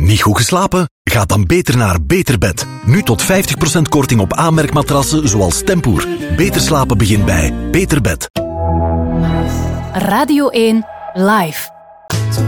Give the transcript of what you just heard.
Niet goed geslapen? Ga dan beter naar Beterbed. Nu tot 50% korting op aanmerkmatrassen zoals Tempoer. Beter slapen begint bij Beterbed. Radio 1 Live.